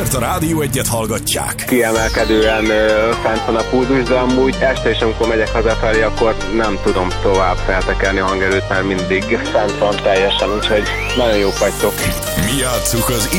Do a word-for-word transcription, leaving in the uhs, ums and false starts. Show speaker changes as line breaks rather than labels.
mert a Rádió Egyet hallgatják.
Kiemelkedően ö, fent van a pulzus, de amúgy este is, amikor megyek hazafelé, akkor nem tudom tovább feltekerni a hangerőt, mert mindig fent van teljesen, úgyhogy nagyon jók vagytok.
Mi játsszuk az